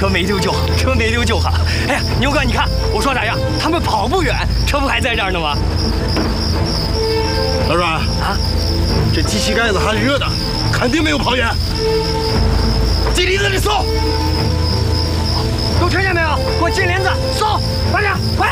车没丢就好，车没丢就好。哎呀，牛哥，你看我说咋样？他们跑不远，车不还在这儿呢吗？ 老阮啊，这机器盖子还是热的，肯定没有跑远。系铃子，你搜。 都听见没有？给我系铃子，搜！快点，快！